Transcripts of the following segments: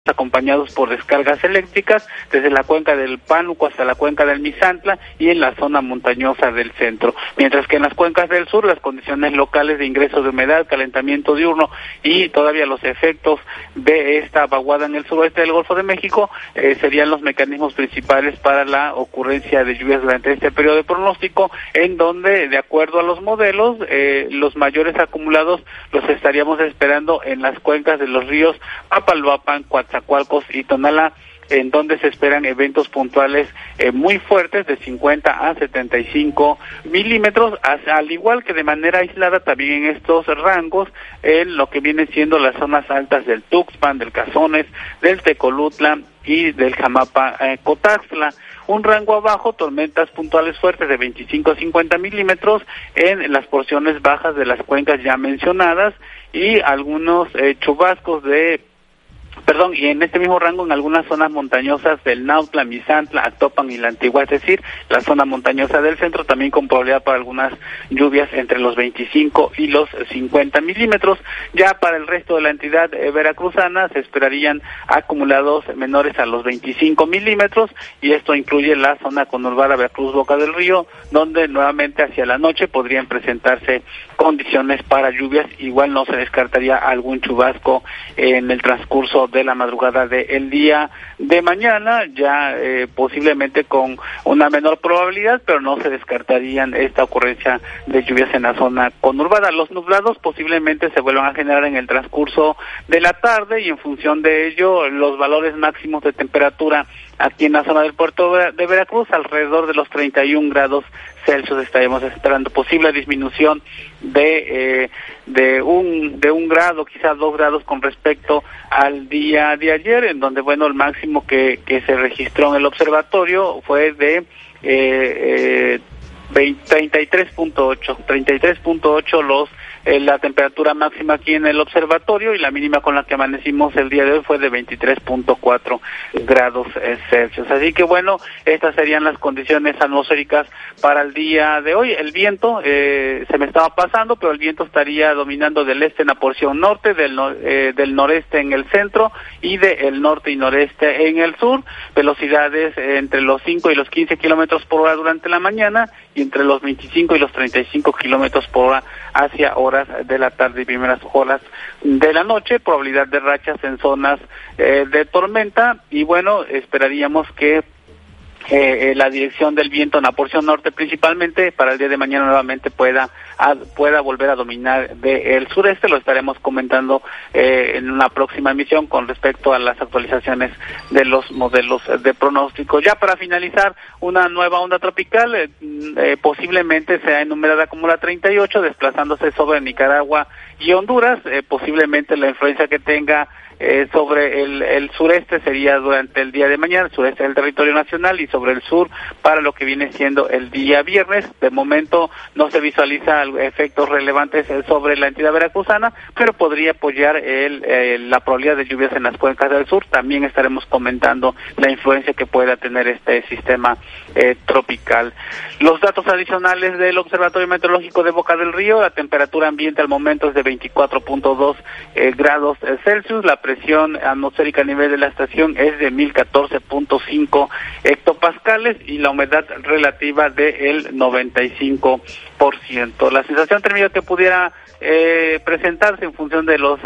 acompañados por descargas eléctricas desde la cuenca del Pánuco hasta la cuenca del Misantla y en la zona montañosa del centro, mientras que en las cuencas del sur las condiciones locales de ingreso de humedad, calentamiento diurno y todavía los efectos de esta vaguada en el suroeste del Golfo de México serían los mecanismos principales para la ocurrencia de lluvias durante este periodo de pronóstico, en donde de acuerdo a los modelos los mayores acumulados los estaríamos esperando en las cuencas de los ríos Papaloapan, Coatzacoalcos y Tonalá, en donde se esperan eventos puntuales muy fuertes de 50 a 75 milímetros, al igual que de manera aislada también en estos rangos en lo que vienen siendo las zonas altas del Tuxpan, del Cazones, del Tecolutla y del Jamapa Cotaxtla. Un rango abajo, tormentas puntuales fuertes de 25 a 50 milímetros en las porciones bajas de las cuencas ya mencionadas y algunos chubascos y en este mismo rango en algunas zonas montañosas del Nautla, Misantla, Actopan y la Antigua, es decir, la zona montañosa del centro, también con probabilidad para algunas lluvias entre los 25 y los 50 milímetros. Ya para el resto de la entidad veracruzana se esperarían acumulados menores a los 25 milímetros y esto incluye la zona conurbada Veracruz, Boca del Río, donde nuevamente hacia la noche podrían presentarse condiciones para lluvias. Igual no se descartaría algún chubasco en el transcurso de la madrugada del día de mañana, ya posiblemente con una menor probabilidad, pero no se descartarían esta ocurrencia de lluvias en la zona conurbada. Los nublados posiblemente se vuelvan a generar en el transcurso de la tarde y en función de ello los valores máximos de temperatura aquí en la zona del puerto de Veracruz alrededor de los 31 grados Celsius estaremos esperando. Posible disminución de un grado, quizás 2 grados con respecto al día de ayer, en donde el máximo que se registró en el observatorio fue de 33.8 la temperatura máxima aquí en el observatorio, y la mínima con la que amanecimos el día de hoy fue de 23.4 grados Celsius. Así que estas serían las condiciones atmosféricas para el día de hoy. El viento se me estaba pasando, pero el viento estaría dominando del este en la porción norte, del noreste en el centro y del norte y noreste en el sur. Velocidades entre los 5 y los 15 kilómetros por hora durante la mañana y entre los 25 y los 35 kilómetros por hora hacia horas de la tarde y primeras horas de la noche. Probabilidad de rachas en zonas de tormenta y esperaríamos que la dirección del viento en la porción norte principalmente para el día de mañana nuevamente pueda volver a dominar del sureste. Lo estaremos comentando en una próxima emisión con respecto a las actualizaciones de los modelos de pronóstico. Ya para finalizar, una nueva onda tropical posiblemente sea enumerada como la 38, desplazándose sobre Nicaragua y Honduras. Posiblemente la influencia que tenga sobre el sureste sería durante el día de mañana, el sureste del territorio nacional, y sobre el sur para lo que viene siendo el día viernes. De momento no se visualiza efectos relevantes sobre la entidad veracruzana, pero podría apoyar la probabilidad de lluvias en las cuencas del sur. También estaremos comentando la influencia que pueda tener este sistema tropical. Los datos adicionales del Observatorio Meteorológico de Boca del Río: la temperatura ambiente al momento es de 24.2 grados Celsius, la presión atmosférica a nivel de la estación es de 1014.5 hectopascales y la humedad relativa del 95%. La sensación térmica que pudiera presentarse en función de los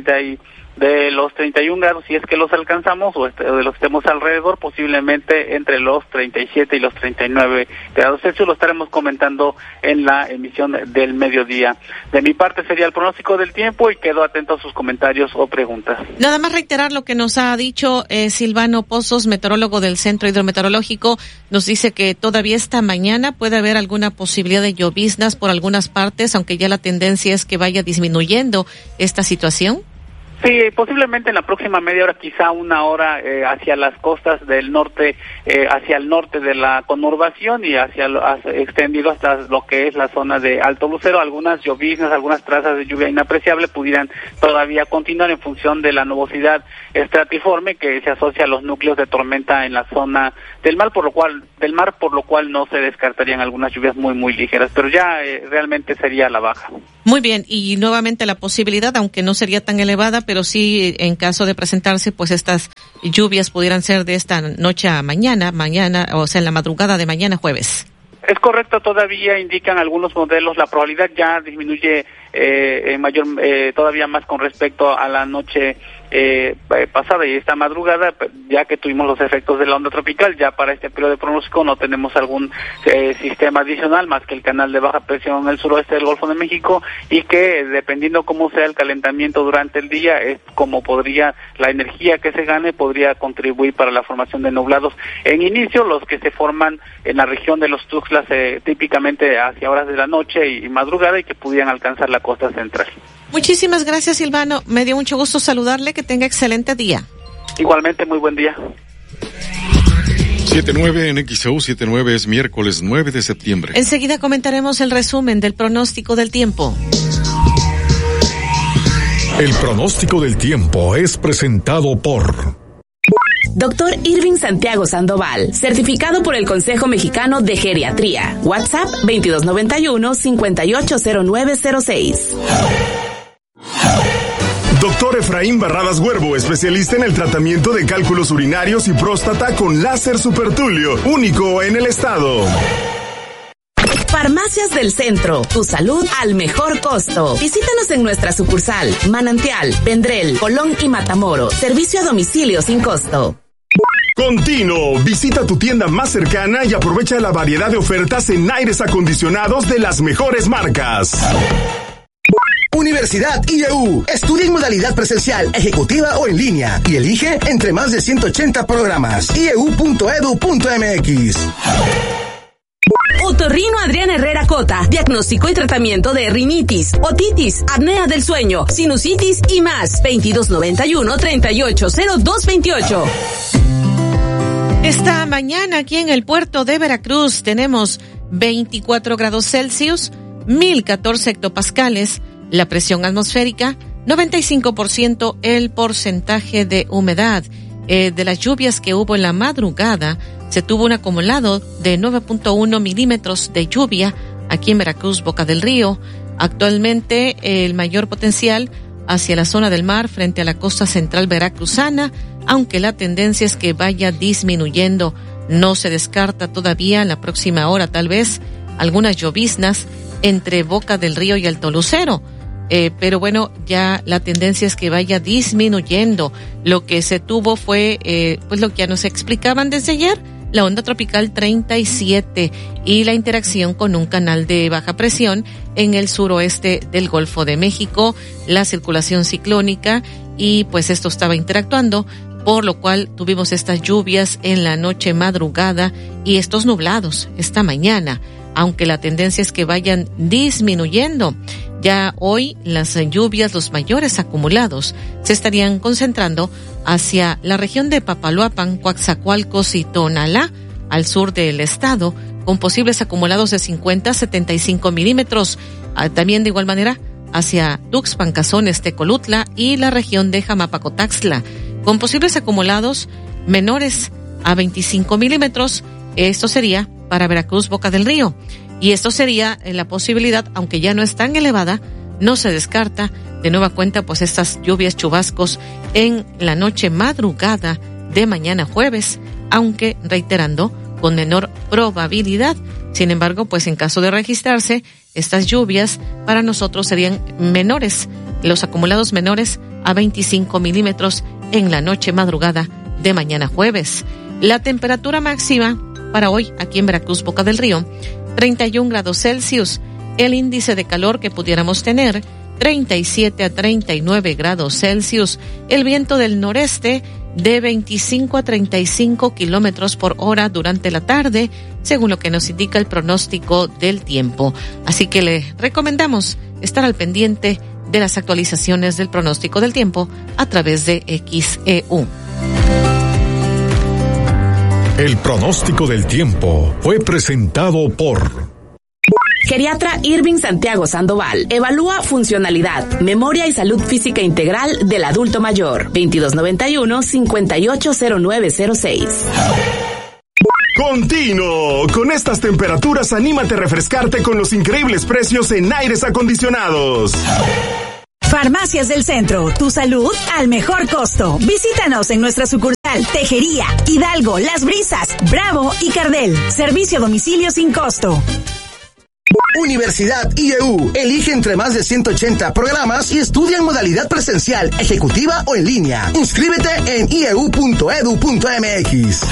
31 grados, si es que los alcanzamos, o de los que estemos alrededor, posiblemente entre los 37 y los 39 grados Celsius. Lo estaremos comentando en la emisión del mediodía. De mi parte sería el pronóstico del tiempo y quedo atento a sus comentarios o preguntas. Nada más reiterar lo que nos ha dicho Silvano Pozos, meteorólogo del Centro Hidrometeorológico. Nos dice que todavía esta mañana puede haber alguna posibilidad de lloviznas por algunas partes, aunque ya la tendencia es que vaya disminuyendo esta situación. Sí, posiblemente en la próxima media hora, quizá una hora hacia las costas del norte, hacia el norte de la conurbación y extendido hasta lo que es la zona de Alto Lucero. Algunas lloviznas, algunas trazas de lluvia inapreciable pudieran todavía continuar en función de la nubosidad estratiforme que se asocia a los núcleos de tormenta en la zona del mar, por lo cual no se descartarían algunas lluvias muy ligeras, pero ya realmente sería la baja. Muy bien, y nuevamente la posibilidad, aunque no sería tan elevada, pero sí en caso de presentarse, pues estas lluvias pudieran ser de esta noche a mañana, o sea, en la madrugada de mañana jueves. Es correcto, todavía indican algunos modelos, la probabilidad ya disminuye todavía más con respecto a la noche pasada y esta madrugada, ya que tuvimos los efectos de la onda tropical. Ya para este periodo de pronóstico no tenemos algún sistema adicional más que el canal de baja presión en el suroeste del Golfo de México, y que dependiendo cómo sea el calentamiento durante el día es como la energía que se gane podría contribuir para la formación de nublados. En inicio, los que se forman en la región de los Tuxtlas típicamente hacia horas de la noche y madrugada, y que pudieran alcanzar la costa central. Muchísimas gracias, Silvano. Me dio mucho gusto saludarle. Que tenga excelente día. Igualmente, muy buen día. 7:09 en XEU, 7:09 es miércoles 9 de septiembre. Enseguida comentaremos el resumen del pronóstico del tiempo. El pronóstico del tiempo es presentado por Dr. Irving Santiago Sandoval, certificado por el Consejo Mexicano de Geriatría. WhatsApp 2291-580906. Doctor Efraín Barradas Huervo, especialista en el tratamiento de cálculos urinarios y próstata con láser supertulio, único en el estado. Farmacias del Centro, tu salud al mejor costo. Visítanos en nuestra sucursal, Manantial, Vendrell, Colón y Matamoros. Servicio a domicilio sin costo. Continuo, visita tu tienda más cercana y aprovecha la variedad de ofertas en aires acondicionados de las mejores marcas. Universidad IEU. Estudia en modalidad presencial, ejecutiva o en línea y elige entre más de 180 programas. ieu.edu.mx. Otorrino Adrián Herrera Cota. Diagnóstico y tratamiento de rinitis, otitis, apnea del sueño, sinusitis y más. 2291-380228. Esta mañana aquí en el puerto de Veracruz tenemos 24 grados Celsius, 1014 hectopascales, la presión atmosférica, 95% el porcentaje de humedad. De las lluvias que hubo en la madrugada, se tuvo un acumulado de 9.1 milímetros de lluvia aquí en Veracruz, Boca del Río. Actualmente el mayor potencial hacia la zona del mar frente a la costa central veracruzana, aunque la tendencia es que vaya disminuyendo. No se descarta todavía en la próxima hora tal vez algunas lloviznas entre Boca del Río y el Tolucero. Pero bueno, ya la tendencia es que vaya disminuyendo. Lo que se tuvo fue, pues lo que ya nos explicaban desde ayer, la onda tropical 37 y la interacción con un canal de baja presión en el suroeste del Golfo de México, la circulación ciclónica, y pues esto estaba interactuando, por lo cual tuvimos estas lluvias en la noche madrugada y estos nublados esta mañana, aunque la tendencia es que vayan disminuyendo. Ya hoy las lluvias, los mayores acumulados, se estarían concentrando hacia la región de Papaloapan, Coatzacoalcos y Tonalá, al sur del estado, con posibles acumulados de 50 a 75 milímetros. También de igual manera hacia Tuxpan, Cazones, Tecolutla y la región de Jamapacotaxtla, con posibles acumulados menores a 25 milímetros. Esto sería para Veracruz, Boca del Río. Y esto sería la posibilidad, aunque ya no es tan elevada, no se descarta de nueva cuenta pues estas lluvias, chubascos en la noche madrugada de mañana jueves, aunque reiterando con menor probabilidad. Sin embargo, pues en caso de registrarse estas lluvias, para nosotros serían menores, los acumulados menores a 25 milímetros en la noche madrugada de mañana jueves. La temperatura máxima para hoy aquí en Veracruz, Boca del Río, 31 grados Celsius. El índice de calor que pudiéramos tener, 37 a 39 grados Celsius. El viento del noreste de 25 a 35 kilómetros por hora durante la tarde, según lo que nos indica el pronóstico del tiempo. Así que le recomendamos estar al pendiente de las actualizaciones del pronóstico del tiempo a través de XEU. El pronóstico del tiempo fue presentado por Geriatra Irving Santiago Sandoval. Evalúa funcionalidad, memoria y salud física integral del adulto mayor. 2291-580906. Continuo. Con estas temperaturas, anímate a refrescarte con los increíbles precios en aires acondicionados. Farmacias del Centro, tu salud al mejor costo. Visítanos en nuestra sucursal Tejería, Hidalgo, Las Brisas, Bravo y Cardel. Servicio a domicilio sin costo. Universidad IEU. Elige entre más de 180 programas y estudia en modalidad presencial, ejecutiva o en línea. Inscríbete en ieu.edu.mx.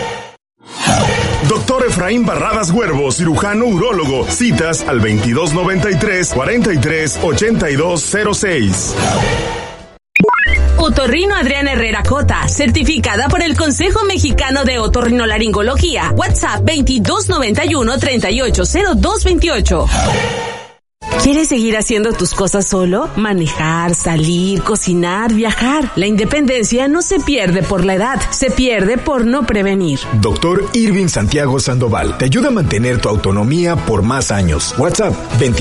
Doctor Efraín Barradas Huervo, cirujano urólogo. Citas al 2293-438206. Otorrino Adriana Herrera Cota, certificada por el Consejo Mexicano de Otorrinolaringología. WhatsApp 2291-380228. ¿Quieres seguir haciendo tus cosas solo? Manejar, salir, cocinar, viajar. La independencia no se pierde por la edad, se pierde por no prevenir. Doctor Irving Santiago Sandoval te ayuda a mantener tu autonomía por más años. WhatsApp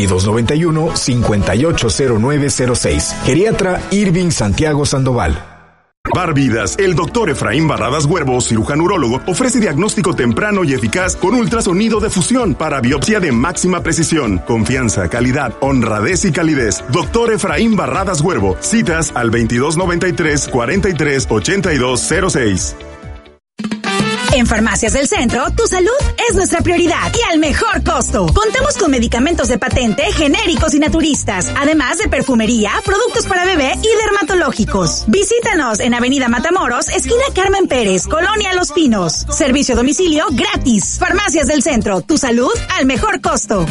2291-580906. Geriatra Irving Santiago Sandoval. Bar Vidas, el doctor Efraín Barradas Huervo, cirujano urólogo, ofrece diagnóstico temprano y eficaz con ultrasonido de fusión para biopsia de máxima precisión. Confianza, calidad, honradez y calidez. Doctor Efraín Barradas Huervo. Citas al 2293-438206. En Farmacias del Centro, tu salud es nuestra prioridad y al mejor costo. Contamos con medicamentos de patente, genéricos y naturistas, además de perfumería, productos para bebé y dermatológicos. Visítanos en Avenida Matamoros, esquina Carmen Pérez, Colonia Los Pinos. Servicio a domicilio gratis. Farmacias del Centro, tu salud al mejor costo.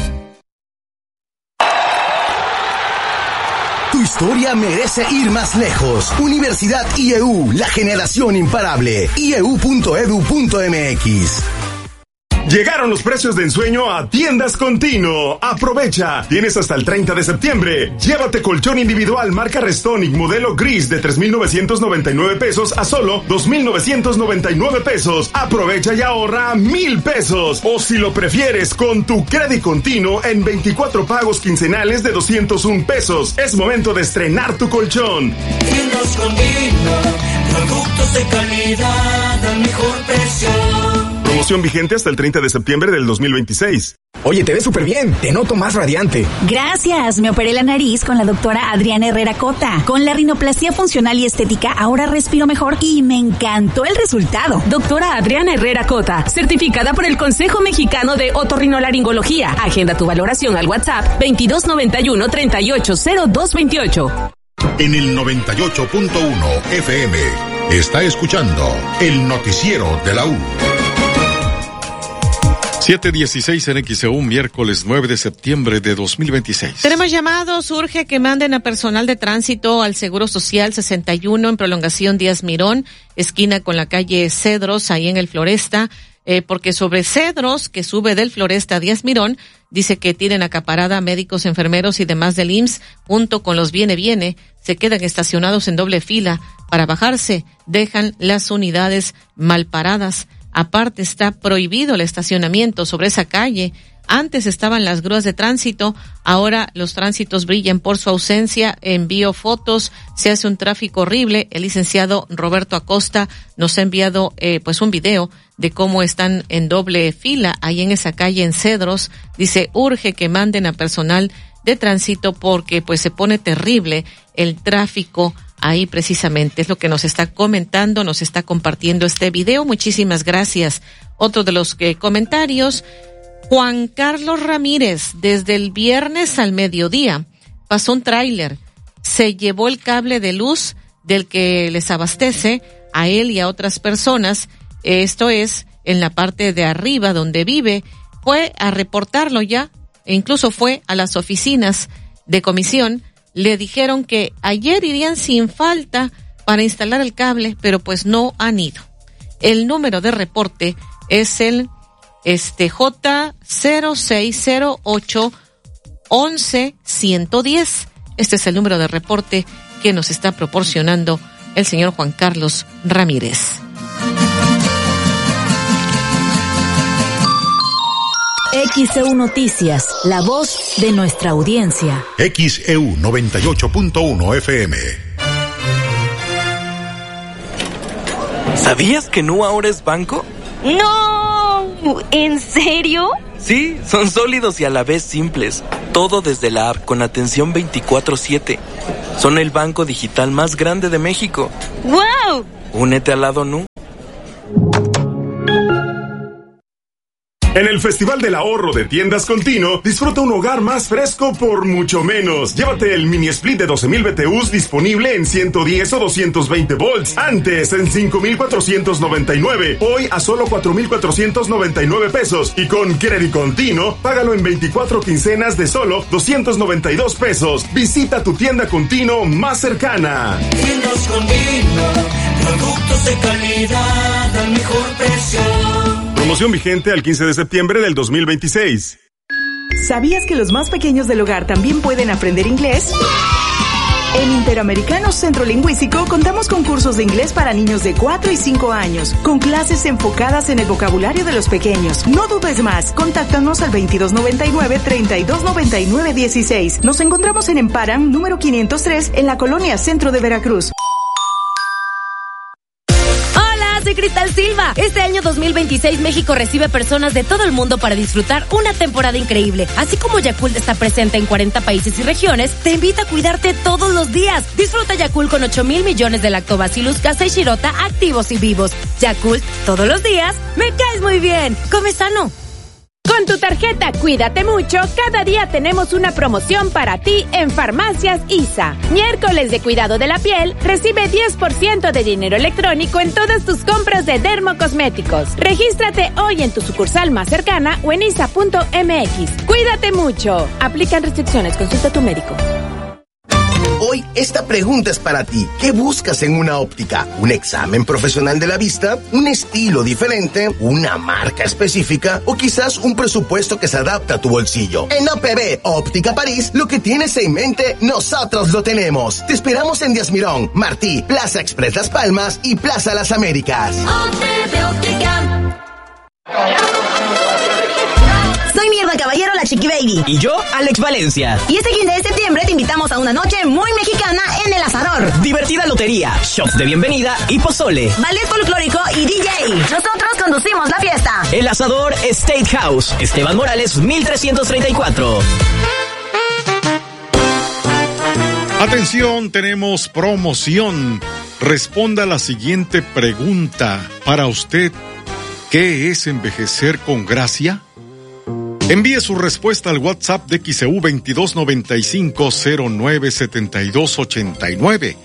Tu historia merece ir más lejos. Universidad IEU, la generación imparable. ieu.edu.mx. Llegaron los precios de ensueño a Tiendas Continuo. Aprovecha. Tienes hasta el 30 de septiembre. Llévate colchón individual marca Restonic modelo gris de 3,999 pesos a solo 2,999 pesos. Aprovecha y ahorra 1,000 pesos. O si lo prefieres, con tu crédito continuo en 24 pagos quincenales de 201 pesos. Es momento de estrenar tu colchón. Tiendas Continuo, productos de calidad al mejor precio. Promoción vigente hasta el 30 de septiembre del 2026. Oye, te ves súper bien, te noto más radiante. Gracias, me operé la nariz con la doctora Adriana Herrera Cota. Con la rinoplastia funcional y estética ahora respiro mejor y me encantó el resultado. Doctora Adriana Herrera Cota, certificada por el Consejo Mexicano de Otorrinolaringología. Agenda tu valoración al WhatsApp 2291-380228. En el 98.1 FM está escuchando el noticiero de la U. 7:16 en XEU, miércoles 9 de septiembre de 2026. Tenemos llamados. Urge que manden a personal de tránsito al Seguro Social 61 en prolongación Díaz Mirón, esquina con la calle Cedros, ahí en el Floresta, porque sobre Cedros, que sube del Floresta a Díaz Mirón, dice que tienen acaparada médicos, enfermeros y demás del IMSS, junto con los viene, se quedan estacionados en doble fila. Para bajarse, dejan las unidades mal paradas. Aparte, está prohibido el estacionamiento sobre esa calle. Antes estaban las grúas de tránsito, ahora los tránsitos brillan por su ausencia. Envío fotos, se hace un tráfico horrible. El licenciado Roberto Acosta nos ha enviado pues un video de cómo están en doble fila ahí en esa calle en Cedros. Dice, urge que manden a personal de tránsito porque pues se pone terrible el tráfico ahí precisamente. Es lo que nos está comentando, nos está compartiendo este video. Muchísimas gracias. Otro de los comentarios, Juan Carlos Ramírez, desde el viernes al mediodía pasó un tráiler, se llevó el cable de luz del que les abastece a él y a otras personas. Esto es en la parte de arriba donde vive. Fue a reportarlo ya, e incluso fue a las oficinas de comisión. Le dijeron que ayer irían sin falta para instalar el cable, pero pues no han ido. El número de reporte es el J0608 11-110. Este es el número de reporte que nos está proporcionando el señor Juan Carlos Ramírez. XEU Noticias, la voz de nuestra audiencia. XEU 98.1 FM. ¿Sabías que Nu ahora es banco? ¡No! ¿En serio? Sí, son sólidos y a la vez simples. Todo desde la app con atención 24/7. Son el banco digital más grande de México. ¡Wow! Únete al lado Nu. En el Festival del Ahorro de Tiendas Contino, disfruta un hogar más fresco por mucho menos. Llévate el mini split de 12,000 BTUs disponible en 110 o 220 volts. Antes en 5,499. Hoy a solo 4,499 pesos. Y con Credit Contino, págalo en 24 quincenas de solo 292 pesos. Visita tu tienda Contino más cercana. Tiendas Contino, productos de calidad al mejor precio. Promoción vigente al 15 de septiembre del 2026. ¿Sabías que los más pequeños del hogar también pueden aprender inglés? En Interamericano Centro Lingüístico contamos con cursos de inglés para niños de 4 y 5 años, con clases enfocadas en el vocabulario de los pequeños. No dudes más, contáctanos al 2299-3299-16. Nos encontramos en Emparan, número 503, en la colonia Centro de Veracruz. Soy Cristal Silva. Este año 2026 México recibe personas de todo el mundo para disfrutar una temporada increíble. Así como Yakult está presente en 40 países y regiones, te invita a cuidarte todos los días. Disfruta Yakult con 8,000 millones de Lactobacillus casei shirota activos y vivos. Yakult, todos los días, me caes muy bien. Come sano. Con tu tarjeta Cuídate Mucho, cada día tenemos una promoción para ti en Farmacias ISA. Miércoles de cuidado de la piel, recibe 10% de dinero electrónico en todas tus compras de dermocosméticos. Regístrate hoy en tu sucursal más cercana o en isa.mx. Cuídate mucho. Aplican restricciones, consulta a tu médico. Hoy esta pregunta es para ti. ¿Qué buscas en una óptica? ¿Un examen profesional de la vista? ¿Un estilo diferente? ¿Una marca específica? ¿O quizás un presupuesto que se adapta a tu bolsillo? En OPB Óptica París, lo que tienes en mente, nosotros lo tenemos. Te esperamos en Díaz Mirón, Martí, Plaza Express Las Palmas y Plaza Las Américas. OPB Óptica. Soy Mierda Caballero, la Chiqui Baby. Y yo, Alex Valencia. Y este 15 de septiembre te invitamos a una noche muy mexicana en El Asador. Divertida lotería, shots de bienvenida y pozole. Ballet folclórico y DJ. Nosotros conducimos la fiesta. El Asador State House, Esteban Morales, 1334. Atención, tenemos promoción. Responda la siguiente pregunta. Para usted, ¿qué es envejecer con gracia? Envíe su respuesta al WhatsApp de XEU 2295-097289.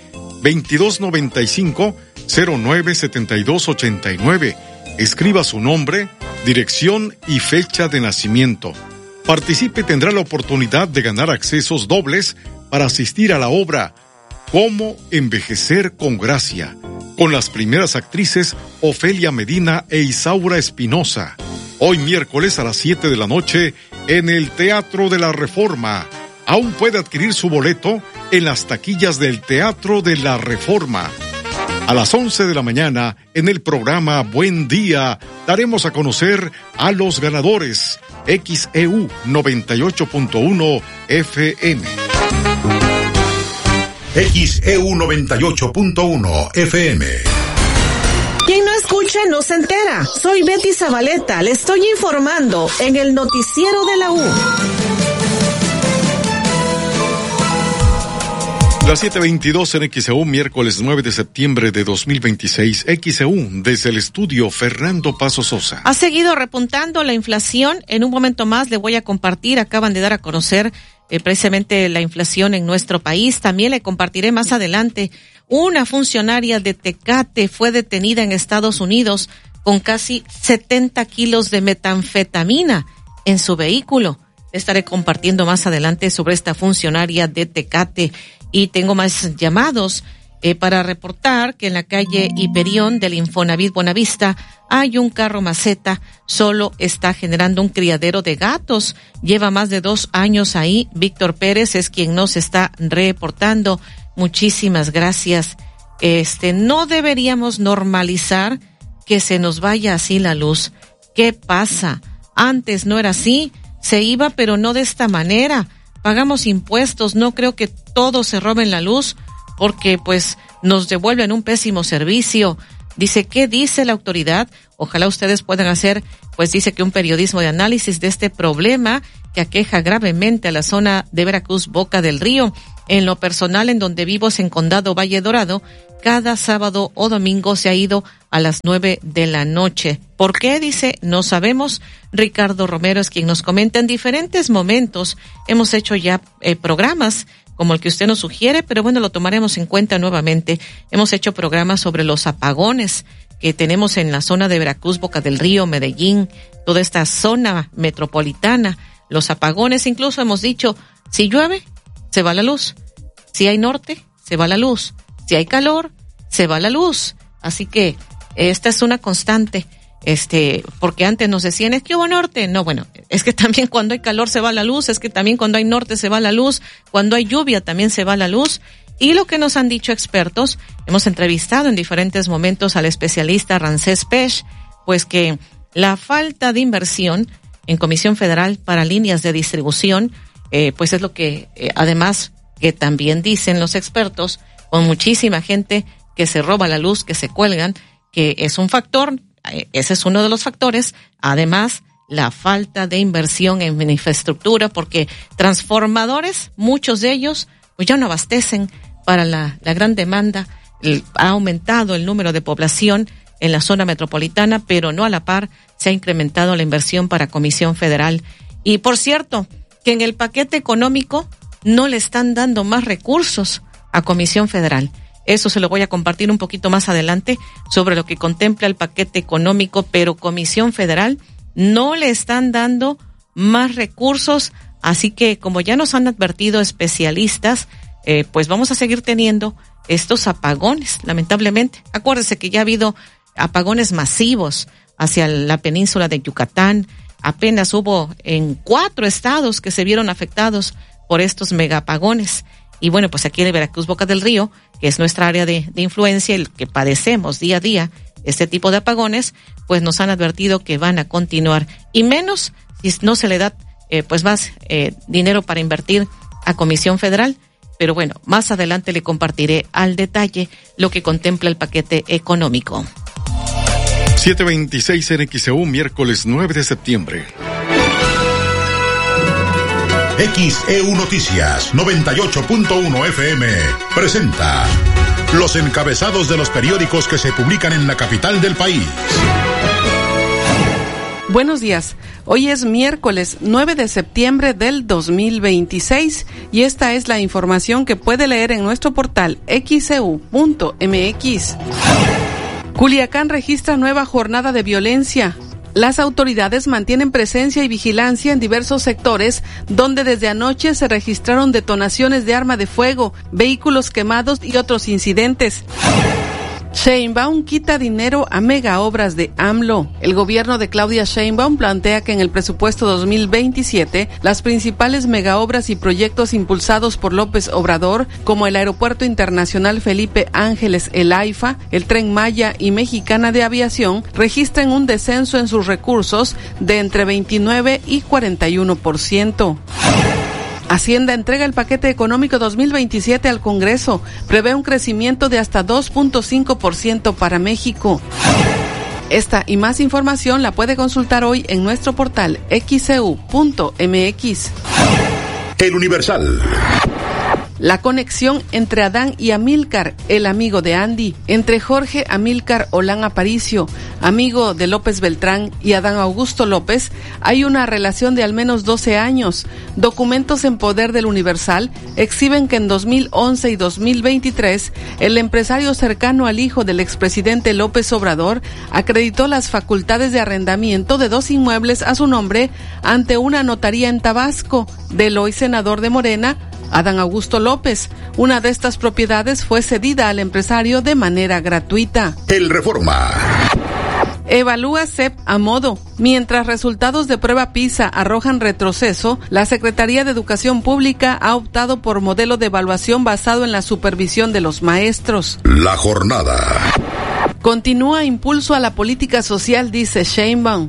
2295-097289. Escriba su nombre, dirección y fecha de nacimiento. Participe y tendrá la oportunidad de ganar accesos dobles para asistir a la obra Cómo envejecer con gracia, con las primeras actrices Ofelia Medina e Isaura Espinosa. Hoy miércoles a las 7 de la noche en el Teatro de la Reforma. Aún puede adquirir su boleto en las taquillas del Teatro de la Reforma. A las 11 de la mañana, en el programa Buen Día, daremos a conocer a los ganadores. XEU 98.1 FM. XEU 98.1 FM. Quien no escucha no se entera. Soy Betty Zabaleta, le estoy informando en el noticiero de la U. Las 7:22 en XEU, miércoles 9 de septiembre de 2026. XEU, desde el estudio, Fernando Paso Sosa. Ha seguido repuntando la inflación. En un momento más le voy a compartir, acaban de dar a conocer precisamente la inflación en nuestro país. También le compartiré más adelante. Una funcionaria de Tecate fue detenida en Estados Unidos con casi 70 kilos de metanfetamina en su vehículo. Estaré compartiendo más adelante sobre esta funcionaria de Tecate. Y tengo más llamados para reportar que en la calle Hiperión del Infonavit Buenavista hay un carro maceta, solo está generando un criadero de gatos. Lleva más de 2 años ahí. Víctor Pérez es quien nos está reportando. Muchísimas gracias. No deberíamos normalizar que se nos vaya así la luz. ¿Qué pasa? Antes no era así. Se iba, pero no de esta manera. Pagamos impuestos. No creo que todos se roben la luz porque pues nos devuelven un pésimo servicio. Dice, ¿qué dice la autoridad? Ojalá ustedes puedan hacer, pues dice que un periodismo de análisis de este problema que aqueja gravemente a la zona de Veracruz, Boca del Río. En lo personal, en donde vivo, en Condado Valle Dorado, cada sábado o domingo se ha ido a las 9 de la noche. ¿Por qué? Dice, no sabemos. Ricardo Romero es quien nos comenta. En diferentes momentos hemos hecho ya programas como el que usted nos sugiere, pero bueno, lo tomaremos en cuenta nuevamente. Hemos hecho programas sobre los apagones que tenemos en la zona de Veracruz, Boca del Río, Medellín, toda esta zona metropolitana. Los apagones, incluso hemos dicho, si llueve, se va la luz. Si hay norte, se va la luz. Si hay calor, se va la luz. Así que esta es una constante, porque antes nos decían, es que hubo norte. No, bueno, es que también cuando hay calor se va la luz, es que también cuando hay norte se va la luz, cuando hay lluvia también se va la luz. Y lo que nos han dicho expertos, hemos entrevistado en diferentes momentos al especialista Ramsés Pech, pues que la falta de inversión en Comisión Federal para líneas de distribución, pues es lo que además que también dicen los expertos, con muchísima gente que se roba la luz, que se cuelgan, que es un factor, ese es uno de los factores. Además, la falta de inversión en infraestructura, porque transformadores, muchos de ellos, pues ya no abastecen para la gran demanda. Ha aumentado el número de población en la zona metropolitana, pero no a la par se ha incrementado la inversión para Comisión Federal. Y por cierto, que en el paquete económico no le están dando más recursos a Comisión Federal. Eso se lo voy a compartir un poquito más adelante sobre lo que contempla el paquete económico, pero Comisión Federal no le están dando más recursos, así que como ya nos han advertido especialistas, pues vamos a seguir teniendo estos apagones, lamentablemente. Acuérdese que ya ha habido apagones masivos hacia la península de Yucatán. Apenas hubo en 4 estados que se vieron afectados por estos megapagones. Y bueno, pues aquí en Veracruz, Boca del Río, que es nuestra área de influencia, el que padecemos día a día este tipo de apagones, pues nos han advertido que van a continuar. Y menos si no se le da pues más dinero para invertir a Comisión Federal. Pero bueno, más adelante le compartiré al detalle lo que contempla el paquete económico. 7:26 en XEU, miércoles 9 de septiembre. XEU Noticias 98.1 FM presenta los encabezados de los periódicos que se publican en la capital del país. Buenos días. Hoy es miércoles 9 de septiembre del 2026 y esta es la información que puede leer en nuestro portal xeu.mx. Culiacán registra nueva jornada de violencia. Las autoridades mantienen presencia y vigilancia en diversos sectores donde desde anoche se registraron detonaciones de arma de fuego, vehículos quemados y otros incidentes. Sheinbaum quita dinero a megaobras de AMLO. El gobierno de Claudia Sheinbaum plantea que en el presupuesto 2027 las principales megaobras y proyectos impulsados por López Obrador, como el Aeropuerto Internacional Felipe Ángeles, el AIFA, el Tren Maya y Mexicana de Aviación, registren un descenso en sus recursos de entre 29 y 41%. Hacienda entrega el paquete económico 2027 al Congreso. Prevé un crecimiento de hasta 2.5% para México. Esta y más información la puede consultar hoy en nuestro portal xeu.mx. El Universal. La conexión entre Adán y Amílcar, el amigo de Andy. Entre Jorge Amílcar Olán Aparicio, amigo de López Beltrán, y Adán Augusto López, hay una relación de al menos 12 años. Documentos en poder del Universal exhiben que en 2011 y 2023, el empresario cercano al hijo del expresidente López Obrador acreditó las facultades de arrendamiento de 2 inmuebles a su nombre ante una notaría en Tabasco del hoy senador de Morena, Adán Augusto López. Una de estas propiedades fue cedida al empresario de manera gratuita. El Reforma. Evalúa CEP a modo. Mientras resultados de prueba PISA arrojan retroceso, la Secretaría de Educación Pública ha optado por modelo de evaluación basado en la supervisión de los maestros. La jornada. Continúa impulso a la política social, dice Sheinbaum.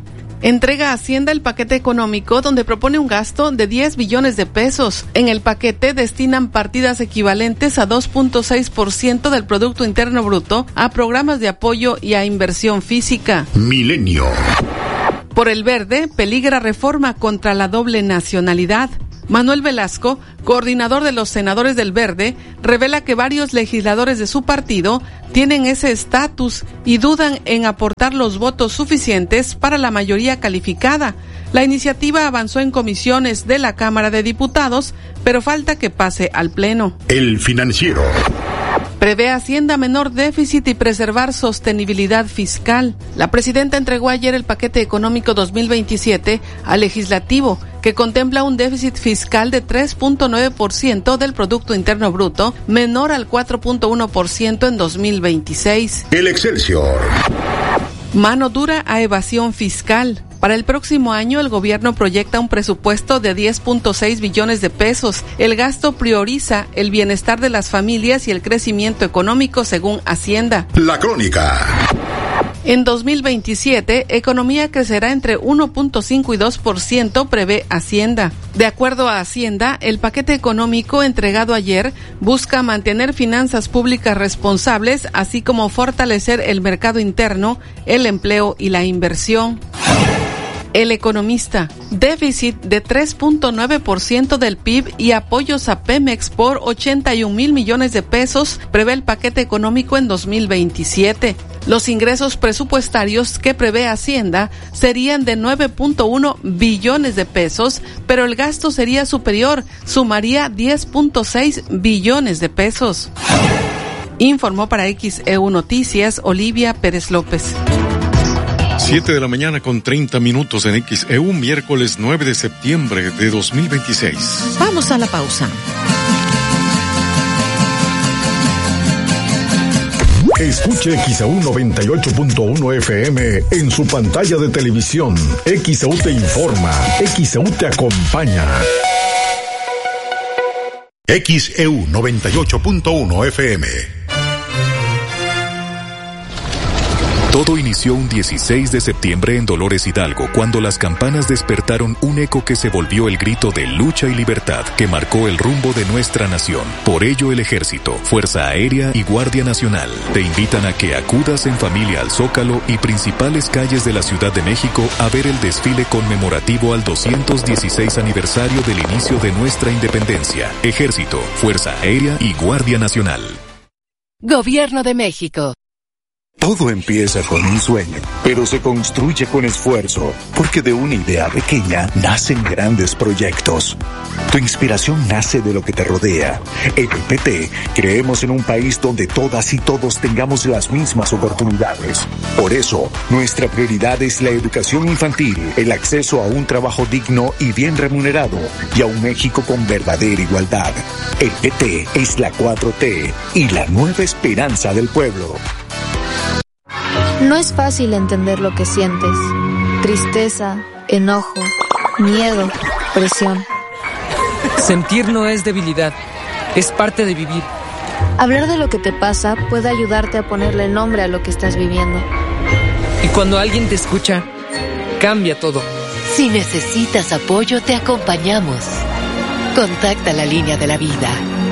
Entrega a Hacienda el paquete económico donde propone un gasto de 10 billones de pesos. En el paquete destinan partidas equivalentes a 2.6% del Producto Interno Bruto a programas de apoyo y a inversión física. Milenio. Por el Verde, peligra reforma contra la doble nacionalidad. Manuel Velasco, coordinador de los senadores del Verde, revela que varios legisladores de su partido tienen ese estatus y dudan en aportar los votos suficientes para la mayoría calificada. La iniciativa avanzó en comisiones de la Cámara de Diputados, pero falta que pase al Pleno. El Financiero. Prevé Hacienda menor déficit y preservar sostenibilidad fiscal. La presidenta entregó ayer el paquete económico 2027 al legislativo, que contempla un déficit fiscal de 3.9% del Producto Interno Bruto, menor al 4.1% en 2026. El Excelsior. Mano dura a evasión fiscal. Para el próximo año, el gobierno proyecta un presupuesto de 10.6 billones de pesos. El gasto prioriza el bienestar de las familias y el crecimiento económico, según Hacienda. La Crónica. En 2027, economía crecerá entre 1.5 y 2%, prevé Hacienda. De acuerdo a Hacienda, el paquete económico entregado ayer busca mantener finanzas públicas responsables, así como fortalecer el mercado interno, el empleo y la inversión. El Economista, déficit de 3.9% del PIB y apoyos a Pemex por 81,000 millones de pesos, prevé el paquete económico en 2027. Los ingresos presupuestarios que prevé Hacienda serían de 9.1 billones de pesos, pero el gasto sería superior, sumaría 10.6 billones de pesos. Informó para XEU Noticias Olivia Pérez López. 7:30 a.m. en XEU, miércoles 9 de septiembre de 2026. Vamos a la pausa. Escuche XEU 98.1 FM en su pantalla de televisión. XEU te informa, XEU te acompaña. XEU 98.1 FM. Todo inició un 16 de septiembre en Dolores Hidalgo, cuando las campanas despertaron un eco que se volvió el grito de lucha y libertad que marcó el rumbo de nuestra nación. Por ello, el Ejército, Fuerza Aérea y Guardia Nacional te invitan a que acudas en familia al Zócalo y principales calles de la Ciudad de México a ver el desfile conmemorativo al 216 aniversario del inicio de nuestra independencia. Ejército, Fuerza Aérea y Guardia Nacional. Gobierno de México. Todo empieza con un sueño, pero se construye con esfuerzo, porque de una idea pequeña nacen grandes proyectos. Tu inspiración nace de lo que te rodea. En el PT creemos en un país donde todas y todos tengamos las mismas oportunidades. Por eso, nuestra prioridad es la educación infantil, el acceso a un trabajo digno y bien remunerado, y a un México con verdadera igualdad. El PT es la 4T y la nueva esperanza del pueblo. No es fácil entender lo que sientes. Tristeza, enojo, miedo, presión. Sentir no es debilidad, es parte de vivir. Hablar de lo que te pasa puede ayudarte a ponerle nombre a lo que estás viviendo. Y cuando alguien te escucha, cambia todo. Si necesitas apoyo, te acompañamos. Contacta la línea de la vida.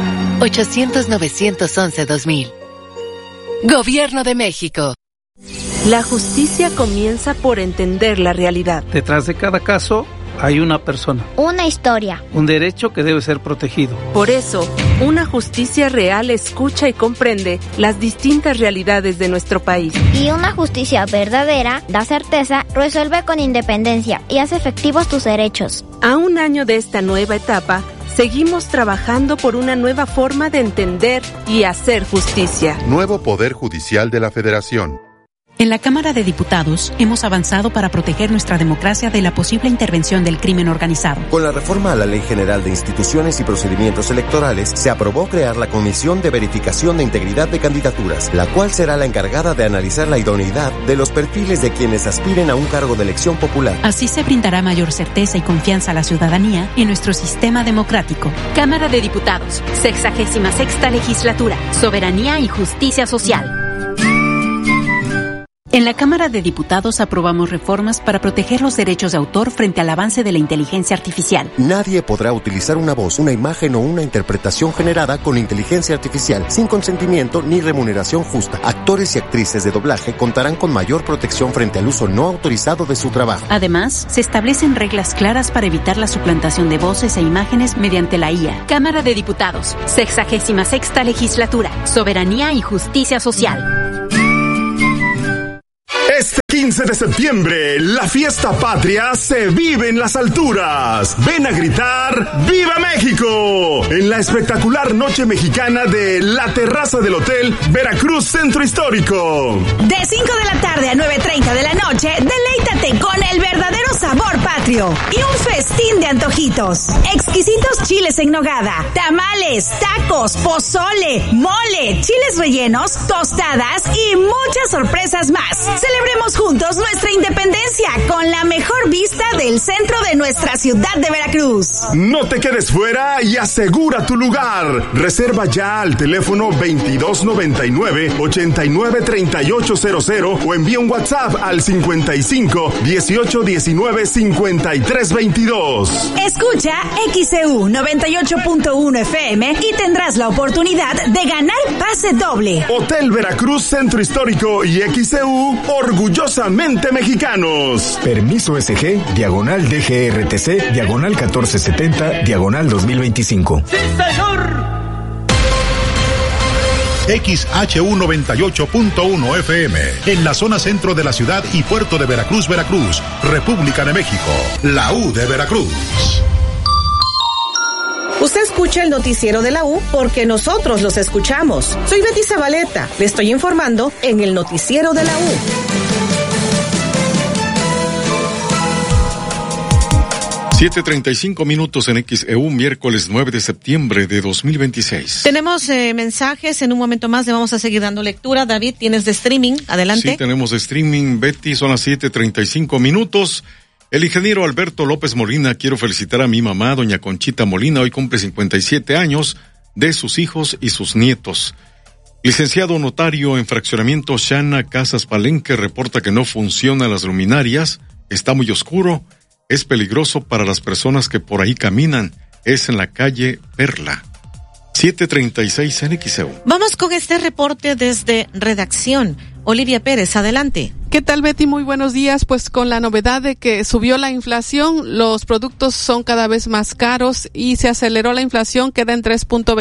800-911-2000. Gobierno de México. La justicia comienza por entender la realidad. Detrás de cada caso hay una persona. Una historia. Un derecho que debe ser protegido. Por eso, una justicia real escucha y comprende las distintas realidades de nuestro país. Y una justicia verdadera da certeza, resuelve con independencia y hace efectivos tus derechos. A un año de esta nueva etapa, seguimos trabajando por una nueva forma de entender y hacer justicia. Nuevo Poder Judicial de la Federación. En la Cámara de Diputados hemos avanzado para proteger nuestra democracia de la posible intervención del crimen organizado. Con la reforma a la Ley General de Instituciones y Procedimientos Electorales, se aprobó crear la Comisión de Verificación de Integridad de Candidaturas, la cual será la encargada de analizar la idoneidad de los perfiles de quienes aspiren a un cargo de elección popular. Así se brindará mayor certeza y confianza a la ciudadanía en nuestro sistema democrático. Cámara de Diputados, 66ª Legislatura, Soberanía y Justicia Social. En la Cámara de Diputados aprobamos reformas para proteger los derechos de autor frente al avance de la inteligencia artificial. Nadie podrá utilizar una voz, una imagen o una interpretación generada con inteligencia artificial sin consentimiento ni remuneración justa. Actores y actrices de doblaje contarán con mayor protección frente al uso no autorizado de su trabajo. Además, se establecen reglas claras para evitar la suplantación de voces e imágenes mediante la IA. Cámara de Diputados, 66ª Legislatura, Soberanía y Justicia Social. Este 15 de septiembre, la fiesta patria se vive en las alturas. Ven a gritar ¡Viva México! En la espectacular noche mexicana de la terraza del Hotel Veracruz Centro Histórico. De 5 de la tarde a 9:30 de la noche, deleítate con el verdadero sabor patrio y un festín de antojitos. Exquisitos chiles en nogada, tamales, tacos, pozole, mole, chiles rellenos, tostadas y muchas sorpresas más. Celebremos juntos nuestra independencia con la mejor vista del centro de nuestra ciudad de Veracruz. No te quedes fuera y asegura tu lugar. Reserva ya al teléfono 2299-893800 o envía un WhatsApp al 55 18 19 53 22. Escucha XEU 98.1 FM y tendrás la oportunidad de ganar pase doble. Hotel Veracruz Centro Histórico y XEU, orgullosamente mexicanos. Permiso SG, diagonal DGRTC, diagonal 1470, diagonal 2025. ¡Sí, señor! XHU 98.1 FM, en la zona centro de la ciudad y puerto de Veracruz, Veracruz, República de México, la U de Veracruz. Usted escucha el noticiero de la U porque nosotros los escuchamos. Soy Betty Zabaleta, le estoy informando en el noticiero de la U. 7:35 minutos en XEU, miércoles 9 de septiembre de 2026. Tenemos mensajes, en un momento más le vamos a seguir dando lectura. David, ¿tienes de streaming? Adelante. Sí, tenemos de streaming, Betty, son las 7:35 minutos. El ingeniero Alberto López Molina, quiero felicitar a mi mamá, doña Conchita Molina, hoy cumple 57 años, de sus hijos y sus nietos. Licenciado notario en fraccionamiento Shana Casas Palenque reporta que no funcionan las luminarias, está muy oscuro, es peligroso para las personas que por ahí caminan, es en la calle Perla. 7:36 en XEU. Vamos con este reporte desde redacción. Olivia Pérez, adelante. ¿Qué tal, Betty? Muy buenos días. Pues con la novedad de que subió la inflación, los productos son cada vez más caros y se aceleró la inflación, queda en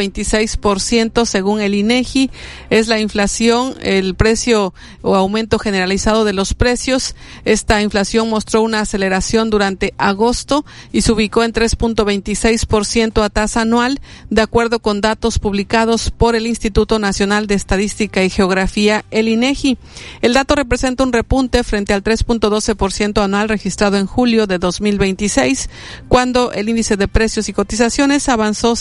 3.26% según el INEGI. Es la inflación, el precio o aumento generalizado de los precios. Esta inflación mostró una aceleración durante agosto y se ubicó en 3.26% a tasa anual, de acuerdo con datos publicados por el Instituto Nacional de Estadística y Geografía, el INEGI. El dato representa un repunte frente al 3.12% anual registrado en julio de 2026, cuando el índice de precios y cotizaciones avanzó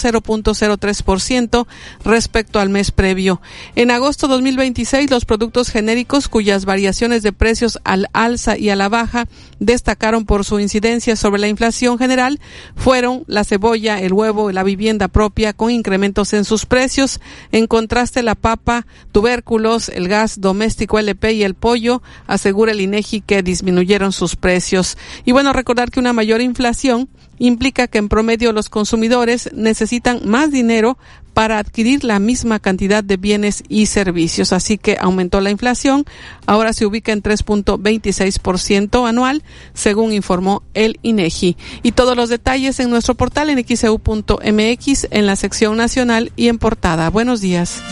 0.03% respecto al mes previo. En agosto 2026, los productos genéricos cuyas variaciones de precios al alza y a la baja destacaron por su incidencia sobre la inflación general fueron la cebolla, el huevo y la vivienda propia, con incrementos en sus precios. En contraste, la papa, tubérculos, el gas doméstico LP y el pollo, asegura el INEGI que disminuyeron sus precios. Y bueno, recordar que una mayor inflación implica que en promedio los consumidores necesitan más dinero para adquirir la misma cantidad de bienes y servicios. Así que aumentó la inflación, ahora se ubica en 3.26% anual, según informó el INEGI. Y todos los detalles en nuestro portal en xeu.mx, en la sección nacional y en portada. Buenos días.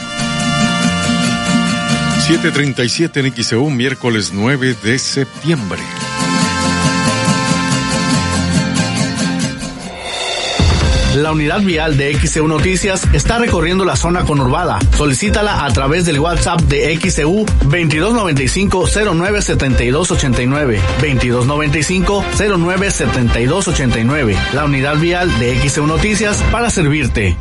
7:37 en XEU, miércoles 9 de septiembre. La unidad vial de XEU Noticias está recorriendo la zona conurbada. Solicítala a través del WhatsApp de XEU 2295-097289. 2295-097289. La unidad vial de XEU Noticias para servirte.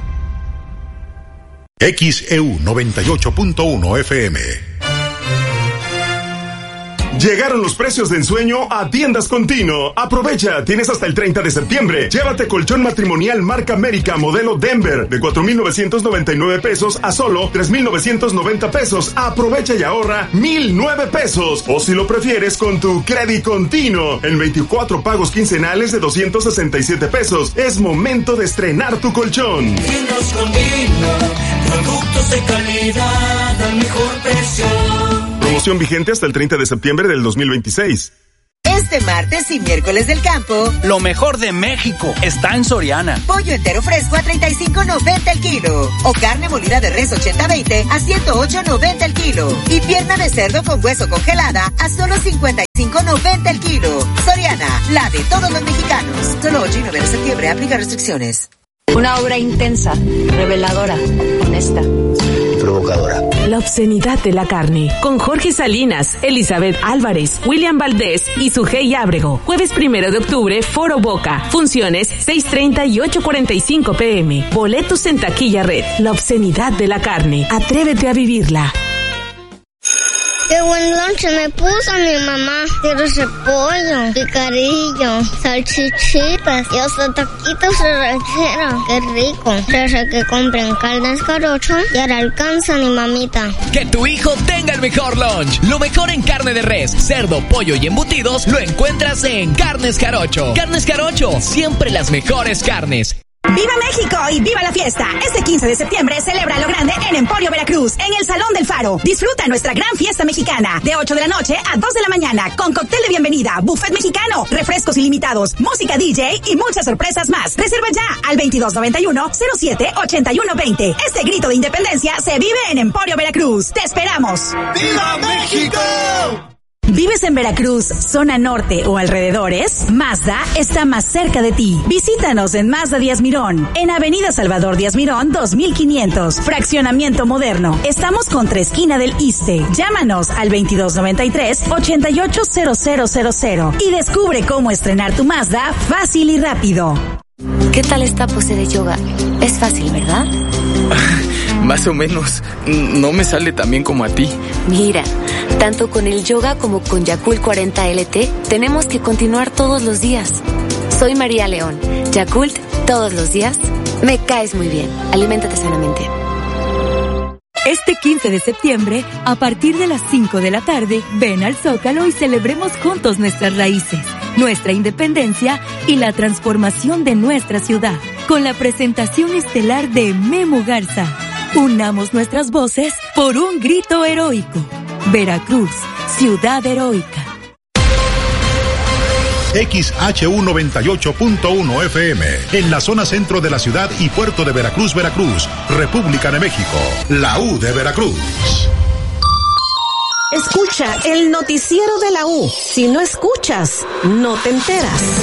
XEU 98.1 FM. Llegaron los precios de ensueño a Tiendas Continuo. Aprovecha, tienes hasta el 30 de septiembre. Llévate colchón matrimonial marca América modelo Denver de 4,999 pesos a solo 3,990 pesos. Aprovecha y ahorra 1,009 pesos. O si lo prefieres con tu Crédito Continuo en 24 pagos quincenales de 267 pesos. Es momento de estrenar tu colchón. Tiendas Continuo, productos de calidad al mejor precio. Promoción vigente hasta el 30 de septiembre del 2026. Este martes y miércoles del campo, lo mejor de México está en Soriana. Pollo entero fresco a $35.90 el kilo. O carne molida de res 80-20 a $108.90 el kilo. Y pierna de cerdo con hueso congelada a solo $55.90 el kilo. Soriana, la de todos los mexicanos. Solo 8 y 9 de septiembre, aplica restricciones. Una obra intensa, reveladora, honesta, provocadora. La obscenidad de la carne. Con Jorge Salinas, Elizabeth Álvarez, William Valdés y Sujei Ábrego. Jueves 1 de octubre, Foro Boca. Funciones 6:30 y 8:45 p.m. Boletos en Taquilla Red. La obscenidad de la carne. Atrévete a vivirla. Qué buen lonche me puso mi mamá. Quiero repollo, picarillo, salchichitas y hasta taquitos de ranchera. Qué rico. Desde que compren Carnes Jarocho, ya le alcanza mi mamita. Que tu hijo tenga el mejor lunch. Lo mejor en carne de res, cerdo, pollo y embutidos lo encuentras en Carnes Jarocho. Carnes Jarocho, siempre las mejores carnes. ¡Viva México y viva la fiesta! Este 15 de septiembre celebra lo grande en Emporio Veracruz, en el Salón del Faro. Disfruta nuestra gran fiesta mexicana, de 8 de la noche a 2 de la mañana, con cóctel de bienvenida, buffet mexicano, refrescos ilimitados, música DJ y muchas sorpresas más. Reserva ya al 2291-07-8120. Este grito de independencia se vive en Emporio Veracruz. ¡Te esperamos! ¡Viva México! ¿Vives en Veracruz, zona norte o alrededores? Mazda está más cerca de ti. Visítanos en Mazda Díaz Mirón, en Avenida Salvador Díaz Mirón 2500, Fraccionamiento Moderno. Estamos contra esquina del Iste. Llámanos al 2293-880000 y descubre cómo estrenar tu Mazda fácil y rápido. ¿Qué tal esta pose de yoga? Es fácil, ¿verdad? Más o menos. No me sale tan bien como a ti. Mira, tanto con el yoga como con Yakult 40 LT, tenemos que continuar todos los días. Soy María León. Yakult, todos los días. Me caes muy bien. Aliméntate sanamente. Este 15 de septiembre, a partir de las 5 de la tarde, ven al Zócalo y celebremos juntos nuestras raíces, nuestra independencia y la transformación de nuestra ciudad, con la presentación estelar de Memo Garza. Unamos nuestras voces por un grito heroico. Veracruz, ciudad heroica. XHU 98.1 FM, en la zona centro de la ciudad y puerto de Veracruz, Veracruz, República de México, la U de Veracruz. Escucha el noticiero de la U. Si no escuchas, no te enteras.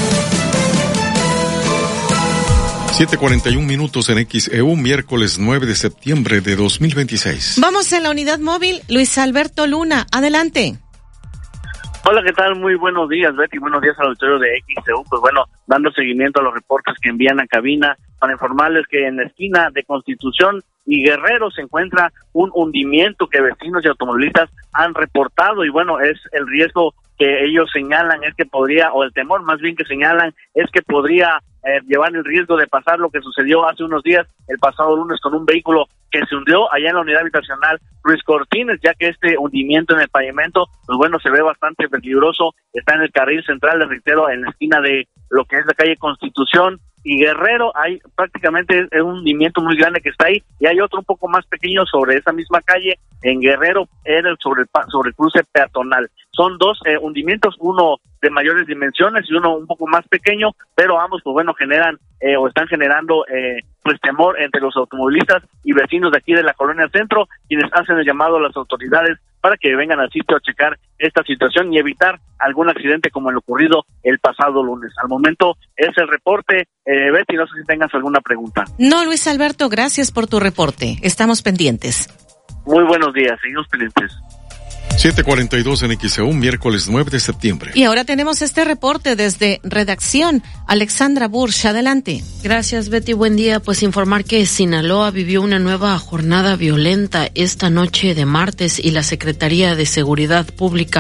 7:41 minutos en XEU, miércoles 9 de septiembre de 2026. Vamos en la unidad móvil, Luis Alberto Luna, adelante. Hola, ¿qué tal? Muy buenos días, Betty. Buenos días al auditorio de XEU. Pues bueno, dando seguimiento a los reportes que envían a cabina para informarles que en la esquina de Constitución y Guerrero se encuentra un hundimiento que vecinos y automovilistas han reportado y bueno, es el riesgo que ellos señalan es que podría, o el temor más bien que señalan es que podría llevar el riesgo de pasar lo que sucedió hace unos días, el pasado lunes, con un vehículo que se hundió allá en la unidad habitacional Ruiz Cortines, ya que este hundimiento en el pavimento, pues bueno, se ve bastante peligroso, está en el carril central, les reitero, en la esquina de lo que es la calle Constitución y Guerrero. Hay prácticamente un hundimiento muy grande que está ahí, y hay otro un poco más pequeño sobre esa misma calle, en Guerrero, sobre el cruce peatonal. Son dos hundimientos, uno de mayores dimensiones y uno un poco más pequeño, pero ambos pues bueno generan o están generando pues temor entre los automovilistas y vecinos de aquí de la Colonia Centro, quienes hacen el llamado a las autoridades para que vengan al sitio a checar esta situación y evitar algún accidente como el ocurrido el pasado lunes. Al momento es el reporte. Betty, no sé si tengas alguna pregunta. No, Luis Alberto, gracias por tu reporte. Estamos pendientes. Muy buenos días, seguimos pendientes. 7:42 en XEU, miércoles 9 de septiembre. Y ahora tenemos este reporte desde redacción. Alexandra Bursch, adelante. Gracias, Betty. Buen día. Pues informar que Sinaloa vivió una nueva jornada violenta esta noche de martes y la Secretaría de Seguridad Pública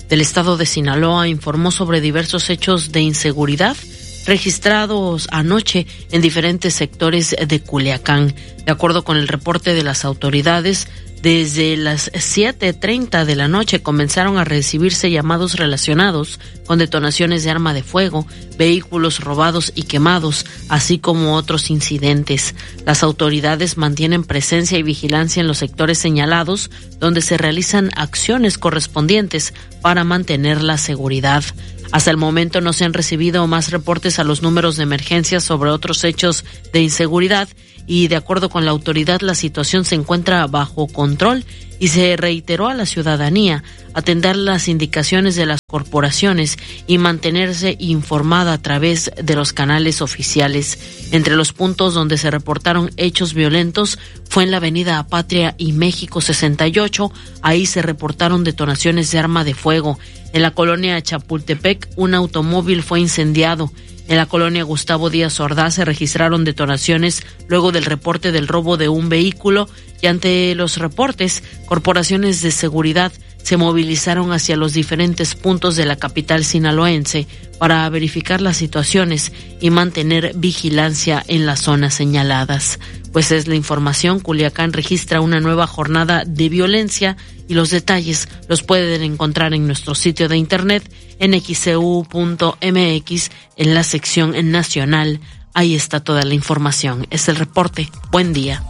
del estado de Sinaloa informó sobre diversos hechos de inseguridad registrados anoche en diferentes sectores de Culiacán. De acuerdo con el reporte de las autoridades, desde las 7:30 de la noche comenzaron a recibirse llamados relacionados con detonaciones de arma de fuego, vehículos robados y quemados, así como otros incidentes. Las autoridades mantienen presencia y vigilancia en los sectores señalados, donde se realizan acciones correspondientes para mantener la seguridad. Hasta el momento no se han recibido más reportes a los números de emergencia sobre otros hechos de inseguridad y, de acuerdo con la autoridad, la situación se encuentra bajo control y se reiteró a la ciudadanía atender las indicaciones de las corporaciones y mantenerse informada a través de los canales oficiales. Entre los puntos donde se reportaron hechos violentos fue en la avenida Patria y México 68, ahí se reportaron detonaciones de arma de fuego. En la colonia Chapultepec, un automóvil fue incendiado. En la colonia Gustavo Díaz Ordaz se registraron detonaciones luego del reporte del robo de un vehículo y ante los reportes, corporaciones de seguridad se movilizaron hacia los diferentes puntos de la capital sinaloense para verificar las situaciones y mantener vigilancia en las zonas señaladas. Pues es la información. Culiacán registra una nueva jornada de violencia y los detalles los pueden encontrar en nuestro sitio de internet en xcu.mx en la sección nacional. Ahí está toda la información. Es el reporte. Buen día.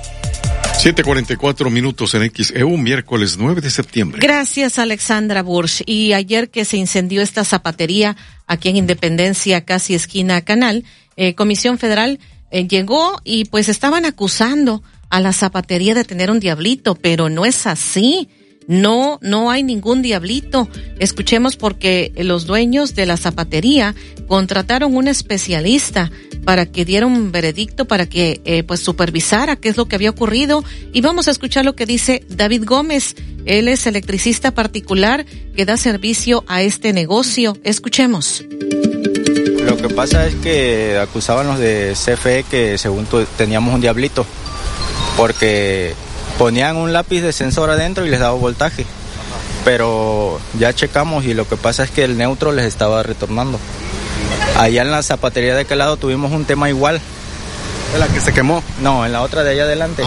7:44 minutos en XEU, miércoles 9 de septiembre. Gracias, Alexandra Bursch. Y ayer que se incendió esta zapatería aquí en Independencia, casi esquina Canal, Comisión Federal llegó y pues estaban acusando a la zapatería de tener un diablito, pero no es así. No hay ningún diablito. Escuchemos, porque los dueños de la zapatería contrataron un especialista para que diera un veredicto, para que pues supervisara qué es lo que había ocurrido. Y vamos a escuchar lo que dice David Gómez. Él es electricista particular que da servicio a este negocio. Escuchemos. Lo que pasa es que acusaban los de CFE que según teníamos un diablito, porque ponían un lápiz de sensor adentro y les daba voltaje, pero ya checamos y lo que pasa es que el neutro les estaba retornando. Allá en la zapatería de aquel lado tuvimos un tema igual. ¿En la que se quemó? No, en la otra de allá adelante.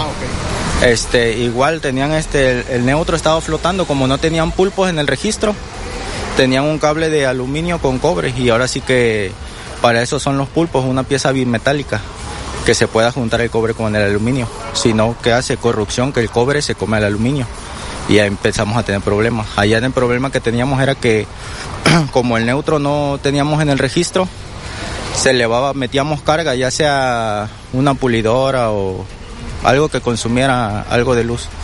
Okay. Igual tenían el neutro estaba flotando, como no tenían pulpos en el registro, tenían un cable de aluminio con cobre y ahora sí que para eso son los pulpos, una pieza bimetálica que se pueda juntar el cobre con el aluminio, sino que hace corrupción que el cobre se come al aluminio y ya empezamos a tener problemas. Allá el problema que teníamos era que como el neutro no teníamos en el registro, se elevaba, metíamos carga, ya sea una pulidora o algo que consumiera algo de luz,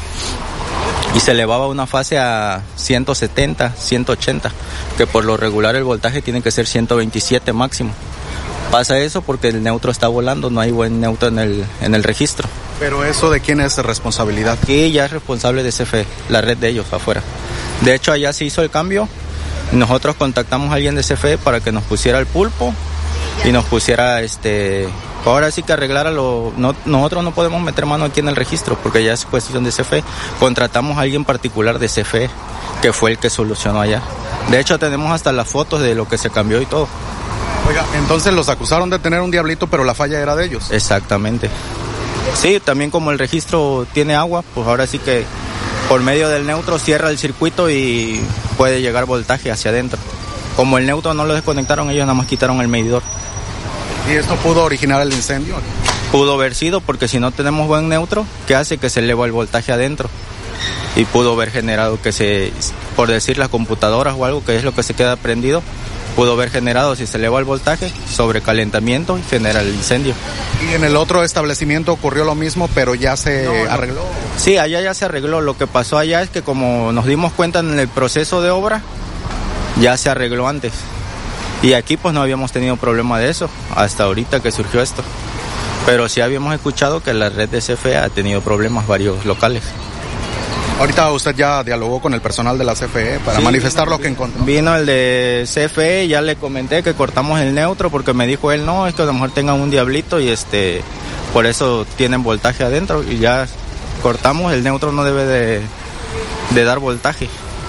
y se elevaba una fase a 170, 180, que por lo regular el voltaje tiene que ser 127 máximo. Pasa eso porque el neutro está volando, no hay buen neutro en el registro. ¿Pero eso de quién es responsabilidad? Aquí ya es responsable de CFE, la red de ellos afuera. De hecho, allá se hizo el cambio. Nosotros contactamos a alguien de CFE para que nos pusiera el pulpo y nos pusiera ahora sí que arreglara nosotros no podemos meter mano aquí en el registro porque ya es cuestión de CFE. Contratamos a alguien particular de CFE que fue el que solucionó allá. De hecho, tenemos hasta las fotos de lo que se cambió y todo. Oiga, entonces los acusaron de tener un diablito, pero la falla era de ellos. Exactamente. Sí, también como el registro tiene agua, pues ahora sí que por medio del neutro cierra el circuito y puede llegar voltaje hacia adentro. Como el neutro no lo desconectaron, ellos nada más quitaron el medidor. ¿Y esto pudo originar el incendio? Pudo haber sido, porque si no tenemos buen neutro, ¿qué hace? Que se eleva el voltaje adentro. Y pudo haber generado por decir las computadoras o algo, que es lo que se queda prendido, pudo haber generado, si se eleva el voltaje, sobrecalentamiento y genera el incendio. ¿Y en el otro establecimiento ocurrió lo mismo, pero ya se arregló? Sí, allá ya se arregló. Lo que pasó allá es que como nos dimos cuenta en el proceso de obra, ya se arregló antes. Y aquí pues no habíamos tenido problema de eso, hasta ahorita que surgió esto. Pero sí habíamos escuchado que la red de CFE ha tenido problemas varios locales. Ahorita usted ya dialogó con el personal de la CFE para manifestar lo que encontró. Vino el de CFE, ya le comenté que cortamos el neutro porque me dijo él, no, esto a lo mejor tengan un diablito y por eso tienen voltaje adentro y ya cortamos, el neutro no debe de dar voltaje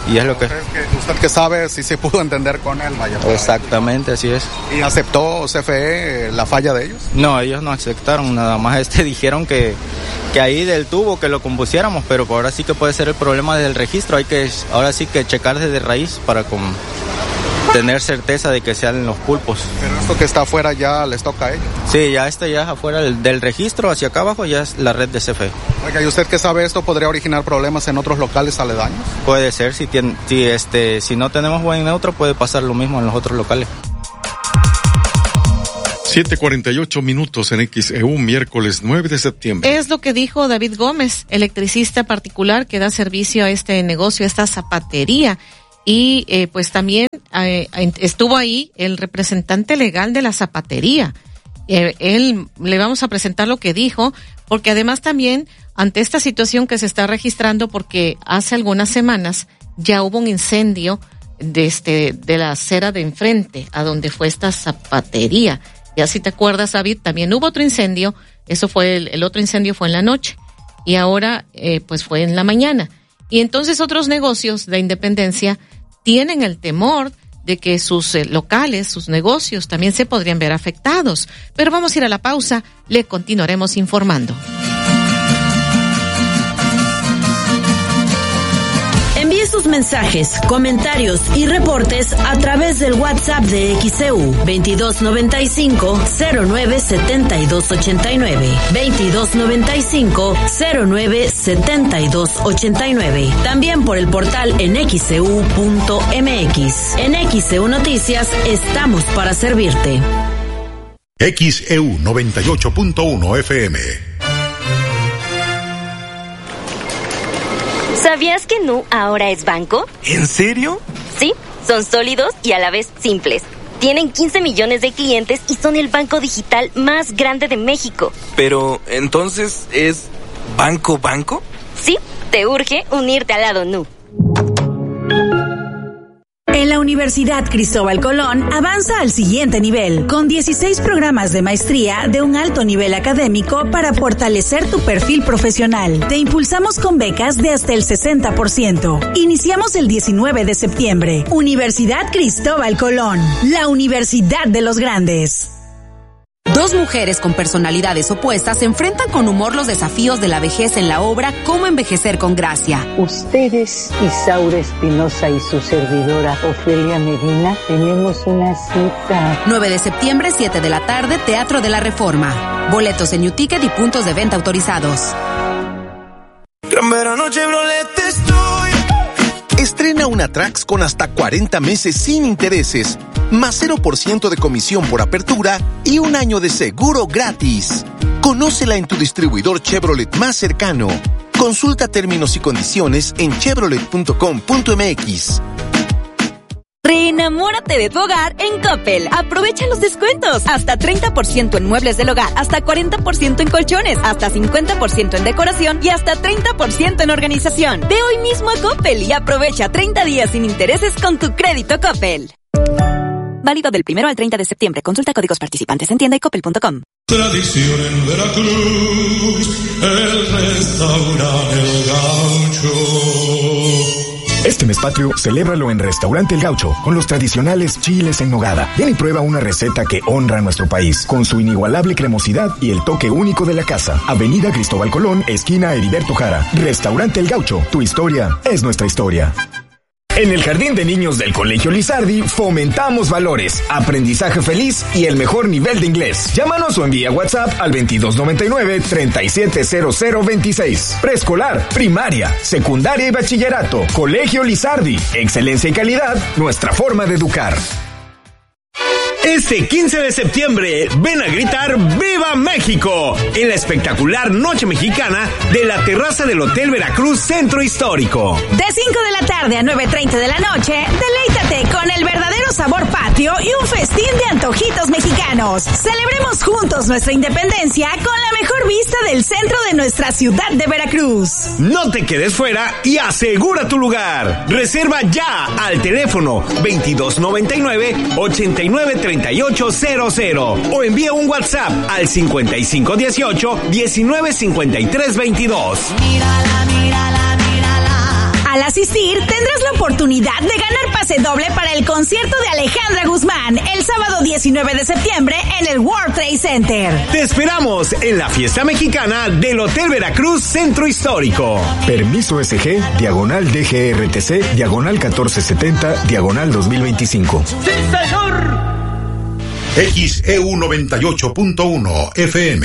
Y es lo que... ¿Usted que sabe si se pudo entender con él? Vaya. Exactamente, así es. ¿Y aceptó CFE la falla de ellos? No, ellos no aceptaron, nada más dijeron que ahí del tubo que lo compusiéramos, pero ahora sí que puede ser el problema del registro, hay que ahora sí que checar desde raíz para tener certeza de que sean los pulpos. Pero esto que está afuera ya les toca a ellos. Sí, ya ya es afuera del registro, hacia acá abajo ya es la red de CFE. Oiga, ¿y usted que sabe esto podría originar problemas en otros locales aledaños? Puede ser, si no tenemos buen neutro puede pasar lo mismo en los otros locales. 7:48 en XEU, miércoles 9 de septiembre. Es lo que dijo David Gómez, electricista particular que da servicio a este negocio, a esta zapatería. Y pues también estuvo ahí el representante legal de la zapatería. Él le vamos a presentar lo que dijo, porque además también ante esta situación que se está registrando, porque hace algunas semanas ya hubo un incendio de la acera de enfrente, a donde fue esta zapatería. Ya si te acuerdas, David, también hubo otro incendio. Eso fue el otro incendio fue en la noche y ahora pues fue en la mañana. Y entonces otros negocios de Independencia tienen el temor de que sus locales, sus negocios también se podrían ver afectados. Pero vamos a ir a la pausa, le continuaremos informando. Envíe sus mensajes, comentarios y reportes a través del WhatsApp de XEU 2295-097289. 2295-097289. También por el portal en XEU.mx. En XEU Noticias estamos para servirte. XEU 98.1 FM. ¿Sabías que Nu ahora es banco? ¿En serio? Sí, son sólidos y a la vez simples. Tienen 15 millones de clientes y son el banco digital más grande de México. Pero, ¿entonces es banco? Sí, te urge unirte al lado Nu. En la Universidad Cristóbal Colón avanza al siguiente nivel, con 16 programas de maestría de un alto nivel académico para fortalecer tu perfil profesional. Te impulsamos con becas de hasta el 60%. Iniciamos el 19 de septiembre. Universidad Cristóbal Colón, la universidad de los grandes. Dos mujeres con personalidades opuestas se enfrentan con humor los desafíos de la vejez en la obra Cómo envejecer con gracia. Ustedes, Isaura Espinosa y su servidora Ofelia Medina, tenemos una cita. 9 de septiembre, 7 de la tarde, Teatro de la Reforma. Boletos en UTicket y puntos de venta autorizados. Gran verano Chevrolet estoy. Estrena una Trax con hasta 40 meses sin intereses, más 0% de comisión por apertura y un año de seguro gratis. Conócela en tu distribuidor Chevrolet más cercano. Consulta términos y condiciones en chevrolet.com.mx. Reenamórate de tu hogar en Coppel. Aprovecha los descuentos. Hasta 30% en muebles del hogar, hasta 40% en colchones, hasta 50% en decoración y hasta 30% en organización. Ve hoy mismo a Coppel y aprovecha 30 días sin intereses con tu crédito Coppel. Válido del 1 al 30 de septiembre. Consulta códigos participantes en tienda y coppel.com. Tradición en Veracruz, el restaurante El Gaucho. Este mes patrio, celébralo en Restaurante El Gaucho, con los tradicionales chiles en nogada. Ven y prueba una receta que honra a nuestro país, con su inigualable cremosidad y el toque único de la casa. Avenida Cristóbal Colón, esquina Heriberto Jara. Restaurante El Gaucho, tu historia es nuestra historia. En el Jardín de Niños del Colegio Lizardi fomentamos valores, aprendizaje feliz y el mejor nivel de inglés. Llámanos o envía WhatsApp al 2299-370026. Preescolar, primaria, secundaria y bachillerato. Colegio Lizardi. Excelencia y calidad, nuestra forma de educar. Este 15 de septiembre, ven a gritar ¡Viva México! En la espectacular Noche Mexicana de la terraza del Hotel Veracruz Centro Histórico. De 5 de la tarde a 9:30 de la noche, deleítate con el verdadero sabor patrio y un festín de antojitos mexicanos. Celebremos juntos nuestra independencia con la mejor vista del centro de nuestra ciudad de Veracruz. No te quedes fuera y asegura tu lugar. Reserva ya al teléfono 2299-893800 o envía un WhatsApp al 5518-195322. Mírala, mírala, mírala. Al asistir, tendrás la oportunidad de ganar pase doble para el concierto de Alejandra Guzmán el sábado 19 de septiembre en el World Trade Center. Te esperamos en la fiesta mexicana del Hotel Veracruz Centro Histórico. Permiso SG, /DGRTC, /1470, /2025. ¡Sí, señor! XEU 98.1 FM.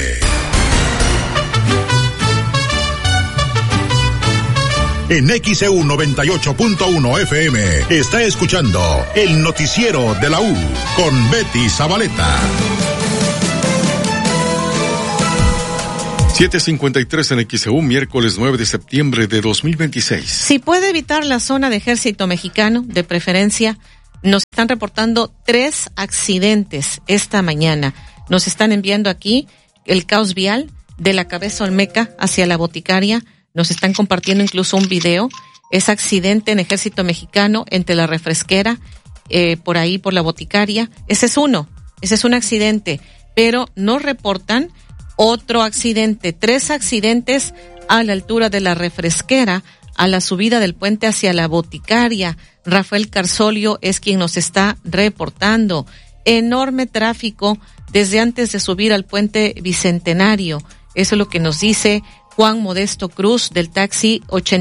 En XEU 98.1 FM está escuchando el noticiero de la U con Betty Zabaleta. 7:53 en XEU, miércoles 9 de septiembre de 2026. Si puede evitar la zona de ejército mexicano, de preferencia, nos están reportando 3 accidentes esta mañana. Nos están enviando aquí el caos vial de la Cabeza Olmeca hacia la Boticaria. Nos están compartiendo incluso un video. Es accidente en ejército mexicano entre la refresquera, por ahí por la Boticaria. Ese es un accidente, pero nos reportan otro accidente, 3 accidentes a la altura de la refresquera, a la subida del puente hacia la Boticaria. Rafael Carsolio es quien nos está reportando. Enorme tráfico desde antes de subir al puente Bicentenario. Eso es lo que nos dice Juan Modesto Cruz del taxi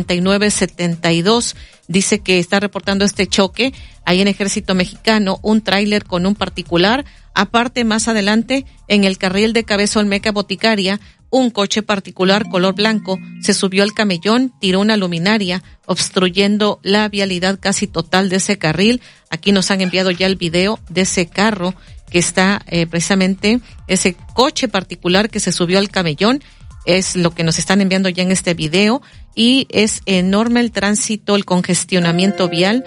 8972. Dice que está reportando este choque ahí en Ejército Mexicano, un tráiler con un particular. Aparte, más adelante, en el carril de Cabeza Olmeca Boticaria, un coche particular color blanco se subió al camellón, tiró una luminaria, obstruyendo la vialidad casi total de ese carril. Aquí nos han enviado ya el video de ese carro que está precisamente, ese coche particular que se subió al camellón. Es lo que nos están enviando ya en este video, y es enorme el tránsito, el congestionamiento vial.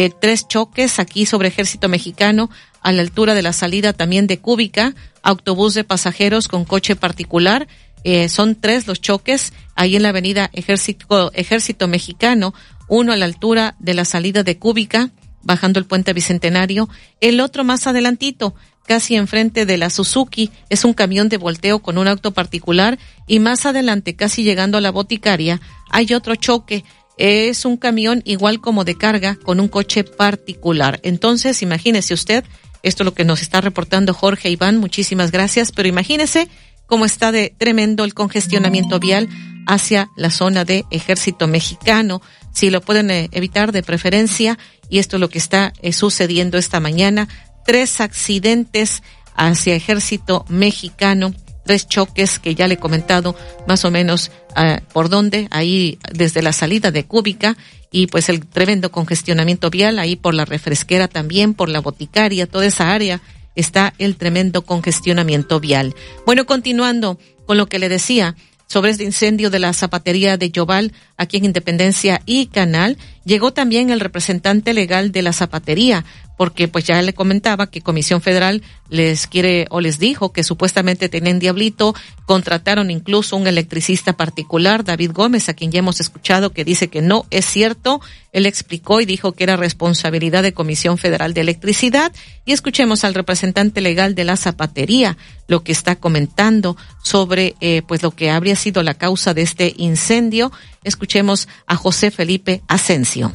3 choques aquí sobre Ejército Mexicano, a la altura de la salida también de Cúbica, autobús de pasajeros con coche particular. Son 3 los choques ahí en la avenida Ejército Mexicano, uno a la altura de la salida de Cúbica, bajando el puente Bicentenario, el otro más adelantito, casi enfrente de la Suzuki, es un camión de volteo con un auto particular, y más adelante, casi llegando a la Boticaria, hay otro choque, es un camión igual como de carga con un coche particular. Entonces, imagínese usted, esto es lo que nos está reportando Jorge Iván, muchísimas gracias, pero imagínese cómo está de tremendo el congestionamiento vial hacia la zona de Ejército Mexicano. Si lo pueden evitar de preferencia, y esto es lo que está sucediendo esta mañana. 3 accidentes hacia Ejército Mexicano, 3 choques que ya le he comentado más o menos por dónde, ahí desde la salida de Cúbica, y pues el tremendo congestionamiento vial ahí por la refresquera también, por la Boticaria, toda esa área está el tremendo congestionamiento vial. Bueno, continuando con lo que le decía sobre este incendio de la zapatería de Yoval aquí en Independencia y Canal, llegó también el representante legal de la zapatería, porque pues ya le comentaba que Comisión Federal les dijo que supuestamente tenían diablito, contrataron incluso un electricista particular, David Gómez, a quien ya hemos escuchado que dice que no es cierto. Él explicó y dijo que era responsabilidad de Comisión Federal de Electricidad, y escuchemos al representante legal de la zapatería lo que está comentando sobre pues lo que habría sido la causa de este incendio. Escuchemos a José Felipe Asensio.